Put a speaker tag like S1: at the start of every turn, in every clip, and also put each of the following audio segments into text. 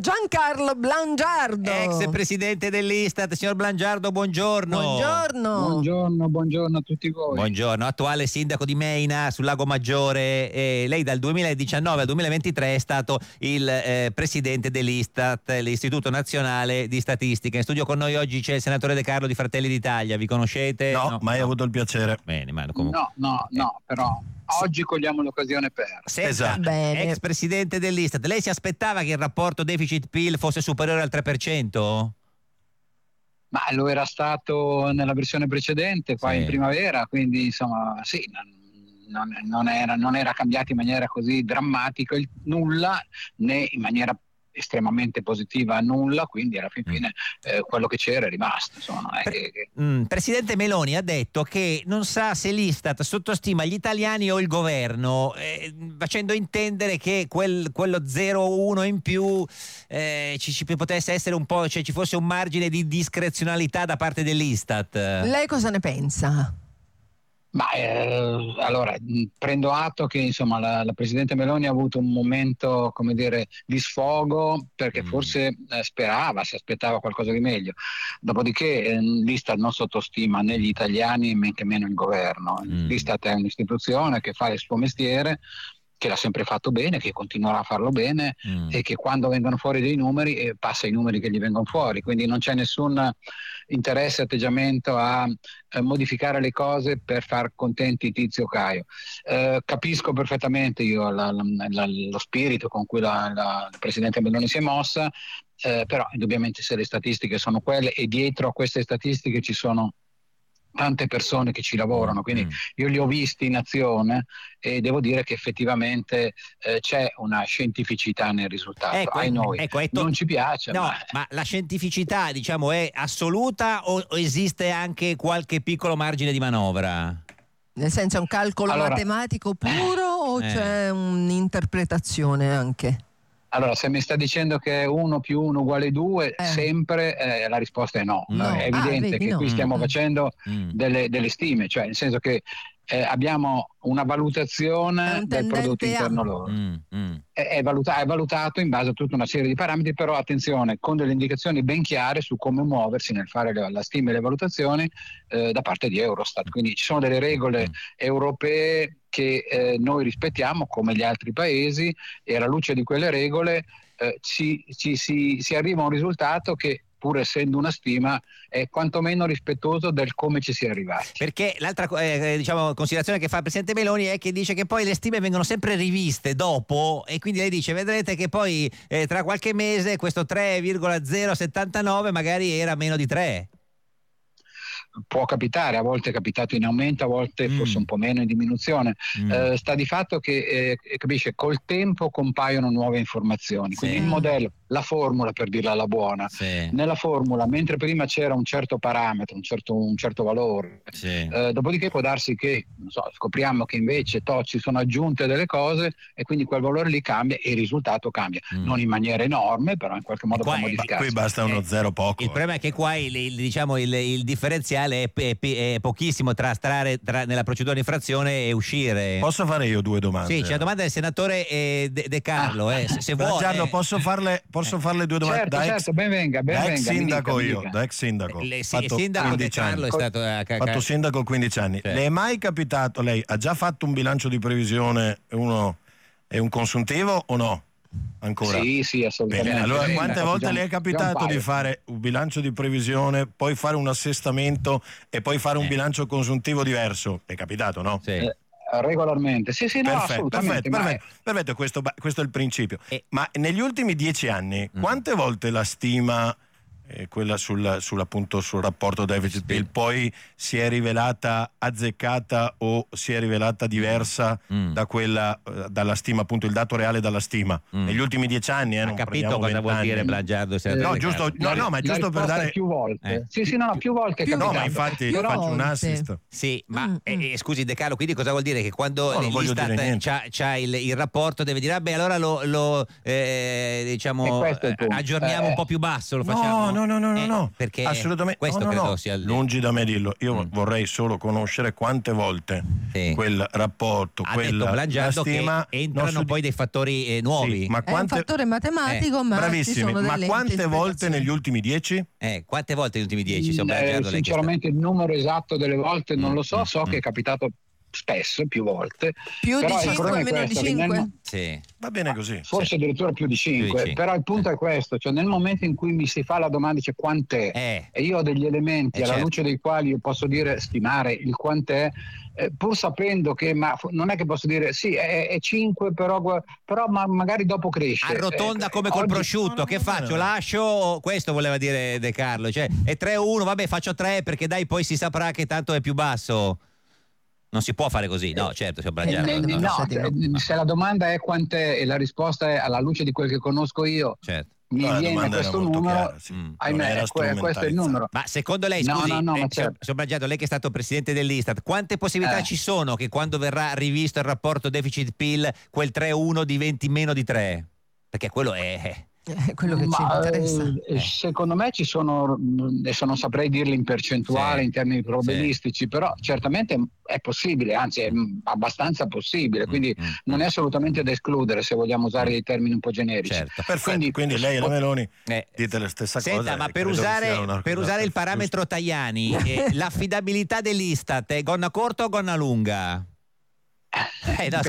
S1: Giancarlo Blangiardo,
S2: ex presidente dell'Istat. Signor Blangiardo, buongiorno.
S3: Buongiorno a tutti voi.
S2: Buongiorno, attuale sindaco di Meina sul Lago Maggiore. Lei dal 2019 al 2023 è stato il presidente dell'Istat, l'Istituto Nazionale di Statistica. In studio con noi oggi c'è il senatore De Carlo di Fratelli d'Italia. Vi conoscete?
S4: No, mai avuto il piacere.
S2: Bene, ma comunque.
S3: No, però oggi cogliamo l'occasione per.
S2: Esatto. Ex presidente dell'Istat, lei si aspettava che il rapporto deficit-PIL fosse superiore al 3%?
S3: Ma lo era stato nella versione precedente, qua in primavera, quindi insomma sì, non era cambiato in maniera così drammatica nulla, né in maniera estremamente positiva nulla, quindi alla fine quello che c'era è rimasto, insomma.
S2: Presidente Meloni ha detto che non sa se l'Istat sottostima gli italiani o il governo, facendo intendere che quello 0,1 in più ci potesse essere un po', cioè ci fosse un margine di discrezionalità da parte dell'Istat.
S1: Lei cosa ne pensa?
S3: Ma allora prendo atto che insomma la Presidente Meloni ha avuto un momento, come dire, di sfogo, perché forse si aspettava qualcosa di meglio. Dopodiché l'Istat non sottostima né gli italiani, men che meno il governo. L'Istat è un'istituzione che fa il suo mestiere, che l'ha sempre fatto bene, che continuerà a farlo bene e che quando vengono fuori dei numeri passa i numeri che gli vengono fuori, quindi non c'è nessun interesse, atteggiamento a modificare le cose per far contenti Tizio Caio. Capisco perfettamente io lo spirito con cui la Presidente Meloni si è mossa, però indubbiamente se le statistiche sono quelle e dietro a queste statistiche ci sono tante persone che ci lavorano, quindi io li ho visti in azione e devo dire che effettivamente c'è una scientificità nel risultato. Non ci piace.
S2: No, ma la scientificità, diciamo, è assoluta o esiste anche qualche piccolo margine di manovra?
S1: Nel senso è un calcolo matematico puro o c'è un'interpretazione anche?
S3: Allora, se mi sta dicendo che 1 più 1 uguale 2, sempre la risposta è no. È evidente che qui stiamo facendo delle stime, cioè nel senso che abbiamo una valutazione del prodotto interno lordo. È valutato in base a tutta una serie di parametri, però attenzione, con delle indicazioni ben chiare su come muoversi nel fare la stima e le valutazioni da parte di Eurostat. Quindi ci sono delle regole europee che noi rispettiamo come gli altri paesi, e alla luce di quelle regole si arriva a un risultato che, pur essendo una stima, è quantomeno rispettoso del come ci si è arrivati.
S2: Perché l'altra considerazione che fa il Presidente Meloni è che dice che poi le stime vengono sempre riviste dopo, e quindi lei dice vedrete che poi tra qualche mese questo 3,079 magari era meno di 3.
S3: Può capitare, a volte è capitato in aumento, a volte forse un po' meno in diminuzione. Sta di fatto che capisce, col tempo compaiono nuove informazioni, quindi il modello, la formula, per dirla alla buona, nella formula, mentre prima c'era un certo parametro, un certo valore, dopodiché può darsi che scopriamo che invece ci sono aggiunte delle cose e quindi quel valore lì cambia e il risultato cambia, non in maniera enorme, però in qualche modo può modificarsi.
S4: Qui basta uno zero poco.
S2: Il problema è che qua il differenziale è pochissimo tra stare nella procedura di infrazione e uscire.
S4: Posso fare io due domande?
S2: Sì, c'è la domanda del senatore De Carlo. Se vuole.
S4: Gianno, posso farle due domande?
S3: Certo, ben venga.
S4: Da ex sindaco
S3: io,
S4: da ex sindaco.
S2: Il sindaco De Carlo è stato
S4: fatto sindaco 15 anni. Le è mai capitato, lei ha già fatto un bilancio di previsione e un consuntivo o no? Ancora?
S3: Sì, assolutamente.
S4: Bene, allora quante volte le è capitato di fare un bilancio di previsione, poi fare un assestamento e poi fare un bilancio consuntivo diverso? È capitato, no?
S3: Sì. Regolarmente, sì, no, assolutamente.
S4: Perfetto, questo è il principio. Ma negli ultimi 10 anni, quante volte la stima, quella sul rapporto deficit-PIL, poi si è rivelata azzeccata o si è rivelata diversa da quella, dalla stima, appunto il dato reale dalla stima? Negli ultimi 10 anni,
S2: ha capito cosa vuol dire Blangiardo?
S4: Ma è giusto per dare
S3: più volte. Più volte.
S4: No, ma infatti io faccio un assist.
S2: Sì, ma scusi De Carlo, quindi cosa vuol dire? Che quando l'Istat c'ha il rapporto deve dire allora lo aggiorniamo un po' più basso, lo facciamo?
S4: No.
S2: Perché
S4: assolutamente
S2: questo credo sia
S4: lungi da me dirlo. Io vorrei solo conoscere quante volte quel rapporto, quella
S2: stima che entrano poi dei fattori nuovi.
S1: Ma è un fattore matematico, ma ci sono delle
S4: ma quante volte negli ultimi 10?
S2: Quante volte negli ultimi 10?
S3: Sinceramente il numero esatto delle volte non lo so, che è capitato spesso, più volte.
S1: Più di 5, meno di 5?
S2: Sì.
S4: Va bene così.
S3: Forse addirittura più di 5. Però il punto è questo, cioè nel momento in cui mi si fa la domanda, dice quant'è, e io ho degli elementi alla luce dei quali io posso dire, stimare il quant'è, pur sapendo che, ma non è che posso dire sì, è 5, però magari dopo cresce.
S2: Arrotonda come col prosciutto, che faccio? Lascio? Questo voleva dire De Carlo, cioè è 3-1, vabbè faccio 3 perché dai poi si saprà che tanto è più basso. Non si può fare così, no, certo, signor Brangiaro.
S3: Se la domanda è quant'è e la risposta è alla luce di quel che conosco io, mi viene questo numero, ahimè, questo è il numero.
S2: Ma secondo lei, scusi, signor Brangiaro, lei che è stato presidente dell'Istat, quante possibilità ci sono che quando verrà rivisto il rapporto deficit-PIL quel 3-1 diventi meno di 3? Perché quello è
S1: quello che ci interessa.
S3: Secondo me ci sono, adesso non saprei dirli in percentuale, in termini probabilistici, però certamente è possibile, anzi è abbastanza possibile, quindi non è assolutamente da escludere, se vogliamo usare dei termini un po' generici.
S4: Perfetto. Quindi lei e la Meloni dite la stessa cosa.
S2: Senta, ma per usare il parametro Tajani, l'affidabilità dell'Istat è gonna corta o gonna lunga?
S1: La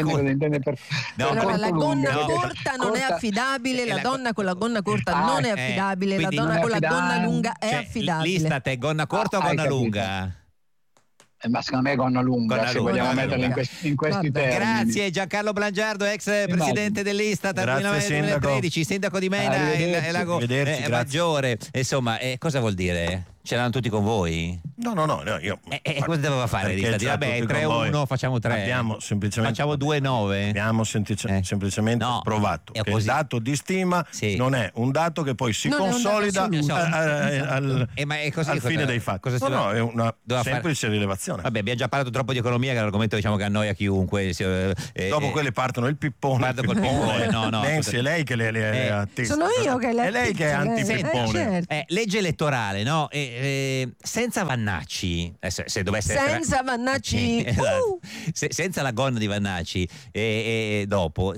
S1: gonna corta non è affidabile, la donna con la gonna corta non è affidabile, la donna con la gonna lunga è affidabile.
S2: L'Istat è gonna corta o gonna lunga?
S3: Ma secondo me è gonna lunga, se vogliamo metterla in questi termini.
S2: Grazie Giancarlo Blangiardo, ex presidente dell'Istat dal 2013, sindaco di Mena e Lago Maggiore. Insomma, cosa vuol dire? Ce l'hanno tutti con voi?
S4: No, io.
S2: Cosa doveva fare l'Istat? Vabbè, 3-1, facciamo 3.
S4: Abbiamo semplicemente
S2: facciamo 2-9.
S4: Abbiamo semplicemente provato che il dato di stima non è un dato che poi si consolida al fine dei fatti. No, è una semplice rilevazione.
S2: Vabbè, abbiamo già parlato troppo di economia, che è un argomento che annoia chiunque.
S4: Dopo quelle partono il pippone.
S2: No.
S4: Nancy, è lei che le è attesa.
S1: Sono io che le
S4: è lei che è anti-pippone.
S2: Legge elettorale, no? Senza Vannacci, se dovesse
S1: senza Vannacci,
S2: senza la gonna di Vannacci, dopo,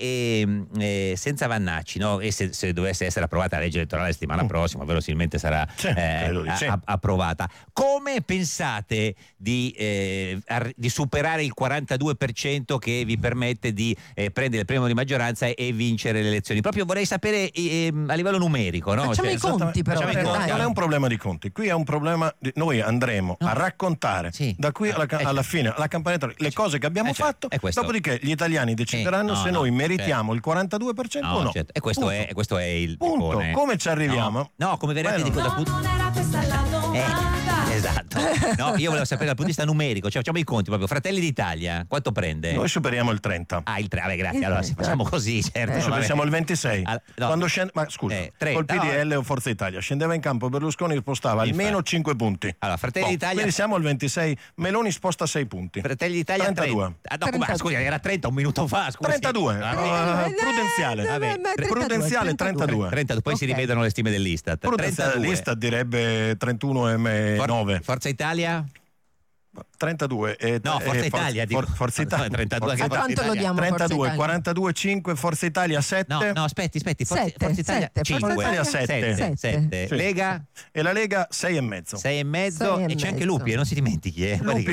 S2: se senza Vannacci, no? E se dovesse essere approvata la legge elettorale la settimana prossima, verosimilmente sarà approvata. Come pensate di superare il 42% che vi permette di prendere il premio di maggioranza e vincere le elezioni? Proprio vorrei sapere a livello numerico, no?
S1: Facciamo i conti, però.
S4: Non è un problema di conti, qui è un problema noi andremo a raccontare da qui alla fine, alla campanella, le cose che abbiamo fatto, dopodiché gli italiani decideranno se noi meritiamo il 42% o no.
S2: E questo è il
S4: punto. Come ci arriviamo?
S2: No, come veramente non era questa la domanda. Esatto. No, io volevo sapere dal punto di vista numerico, cioè facciamo i conti proprio. Fratelli d'Italia, quanto prende?
S4: Noi superiamo il 30.
S2: Il 30, vabbè, grazie. Allora facciamo così, certo.
S4: Noi siamo il 26. Quando ma scusa, 30, col PDL o Forza Italia scendeva in campo Berlusconi, spostava almeno 5 punti.
S2: Allora, Fratelli d'Italia.
S4: Quindi siamo al 26, Meloni sposta 6 punti.
S2: Fratelli d'Italia
S4: 32.
S2: Scusa, era 30 un minuto fa. Scusi.
S4: 32. Prudenziale. Prudenziale 32.
S2: 32. Poi si rivedono le stime dell'Istat.
S4: L'Istat direbbe 31,9.
S2: Forza Italia?
S4: 32
S2: Forza Italia
S4: Forza Italia
S2: 32
S1: a quanto lo diamo?
S4: 32 42 5 Forza Italia 7
S2: no aspetti Forza Italia 5
S4: Forza Italia 7
S2: sì. Lega?
S4: E la Lega 6,5
S2: e c'è anche Lupi, non si dimentichi
S4: Lupi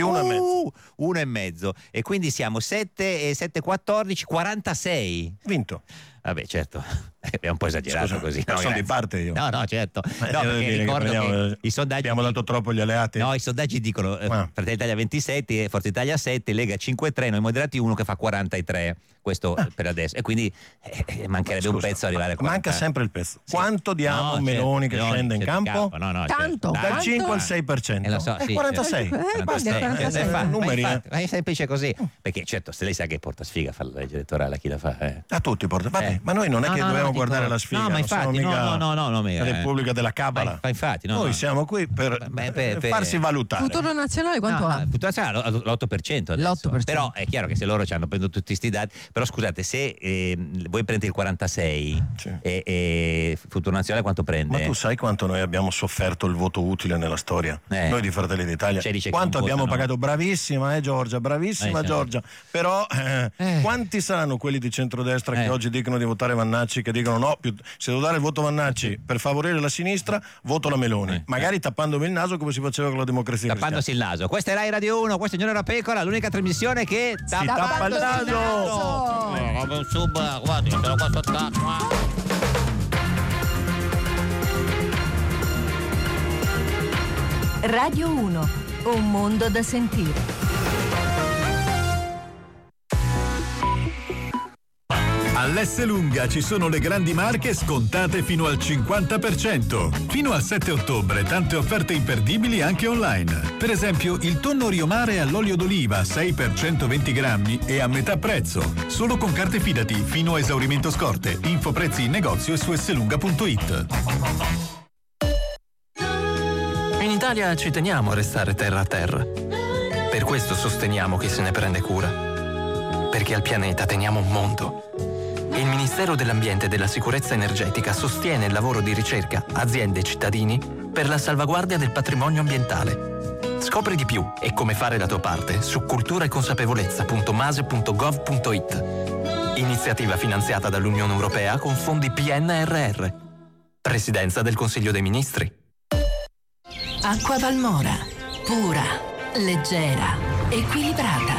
S2: 1,5 e quindi siamo 7 e 7 14 46
S4: vinto.
S2: Vabbè, certo, è un po' esagerato.
S4: Scusa,
S2: così.
S4: Sono di parte io.
S2: No, certo. No, perché ricordo che i sondaggi.
S4: Abbiamo dato troppo agli alleati.
S2: No, i sondaggi dicono Fratelli d'Italia 27, Forza Italia 7, Lega 5,3, noi moderati 1 che fa 43. Questo per adesso. E quindi mancherebbe un pezzo arrivare a 40.
S4: Manca sempre il pezzo. Sì. Quanto diamo a Meloni che scende in campo?
S1: Tanto.
S4: Dal 5 al 6%.
S2: Lo so,
S4: 46.
S2: Basta.
S4: Numeri.
S2: È semplice così. Perché certo, se lei sa che porta sfiga fare la legge elettorale, a chi la fa?
S4: A tutti porta. Vabbè, ma noi non è che dobbiamo guardare la sfiga.
S2: No, ma infatti,
S4: no, la Repubblica della Cabala.
S2: Ma infatti,
S4: noi siamo qui per farsi valutare.
S1: Futuro nazionale quanto ha?
S2: Futuro nazionale l'8%. Però è chiaro che se loro ci hanno preso tutti questi dati, Però scusate, se voi prendete il 46
S4: Sì.
S2: e Futuro Nazionale quanto prende?
S4: Ma tu sai quanto noi abbiamo sofferto il voto utile nella storia? Noi di Fratelli d'Italia. Quanto abbiamo pagato? Bravissima Giorgia, bravissima Giorgia. Però quanti saranno quelli di centrodestra che oggi dicono di votare Vannacci, che dicono no, se devo dare il voto Vannacci per favorire la sinistra, voto la Meloni. Magari tappandomi il naso come si faceva con la Democrazia Cristiana.
S2: Tappandosi il naso. Questa è Rai Radio 1, questo è Giorno da Pecora, l'unica trasmissione che
S4: si tappa il naso.
S2: Come un sub, guarda, ce l'ho qua sott'acqua.
S5: Radio 1, un mondo da sentire.
S6: All'Esselunga ci sono le grandi marche scontate fino al 50%. Fino al 7 ottobre tante offerte imperdibili anche online. Per esempio il tonno Rio Mare all'olio d'oliva 6 per 120 grammi e a metà prezzo. Solo con carte Fidati fino a esaurimento scorte. Info prezzi in negozio e su esselunga.it.
S7: In Italia ci teniamo a restare terra a terra. Per questo sosteniamo chi se ne prende cura. Perché al pianeta teniamo un mondo. Il Ministero dell'Ambiente e della Sicurezza Energetica sostiene il lavoro di ricerca, aziende e cittadini per la salvaguardia del patrimonio ambientale. Scopri di più e come fare la tua parte su culturaeconsapevolezza.mase.gov.it. Iniziativa finanziata dall'Unione Europea con fondi PNRR. Presidenza del Consiglio dei Ministri.
S5: Acqua Valmora, pura, leggera, equilibrata.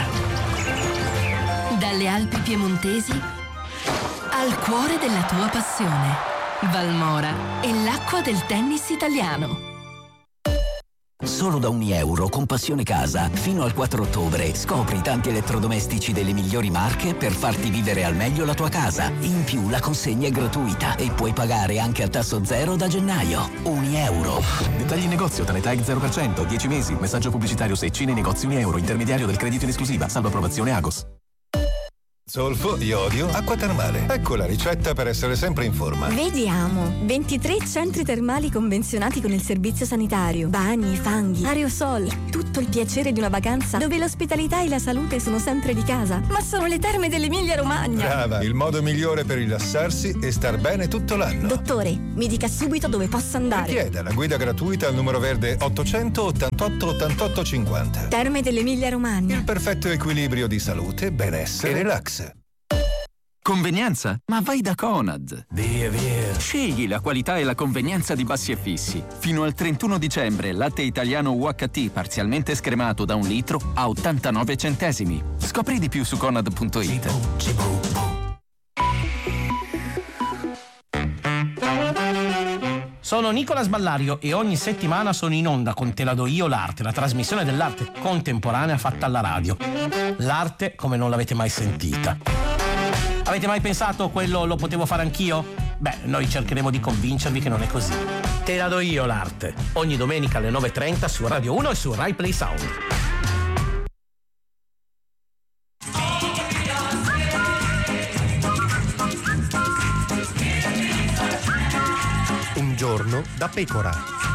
S5: Dalle Alpi piemontesi al cuore della tua passione. Valmora è l'acqua del tennis italiano.
S8: Solo da €1 con Passione Casa, fino al 4 ottobre, scopri tanti elettrodomestici delle migliori marche per farti vivere al meglio la tua casa. In più la consegna è gratuita e puoi pagare anche a tasso zero da gennaio. €1.
S9: Dettagli in negozio, Tanetag 0%, 10 mesi, messaggio pubblicitario Secci nei negozi €1, intermediario del credito in esclusiva, salvo approvazione Agos.
S10: Zolfo, iodio, acqua termale. Ecco la ricetta per essere sempre in forma.
S11: Vediamo. 23 centri termali convenzionati con il servizio sanitario. Bagni, fanghi, aerosol. Tutto il piacere di una vacanza dove l'ospitalità e la salute sono sempre di casa. Ma sono le terme dell'Emilia Romagna.
S10: Brava, il modo migliore per rilassarsi e star bene tutto l'anno.
S11: Dottore, mi dica subito dove posso andare.
S10: Richieda la guida gratuita al numero verde 888 88 50.
S11: Terme dell'Emilia Romagna.
S10: Il perfetto equilibrio di salute, benessere e relax.
S12: Convenienza? Ma vai da Conad! Via! Scegli la qualità e la convenienza di Bassi e Fissi. Fino al 31 dicembre latte italiano UHT parzialmente scremato da 1 litro a 89 centesimi. Scopri di più su Conad.it.
S13: Sono Nicola Sballario e ogni settimana sono in onda con Te la do io l'arte, la trasmissione dell'arte contemporanea fatta alla radio. L'arte come non l'avete mai sentita. Avete mai pensato quello lo potevo fare anch'io? Beh, noi cercheremo di convincervi che non è così. Te la do io l'arte. Ogni domenica alle 9:30 su Radio 1 e su Rai Play Sound.
S14: Un giorno da pecora.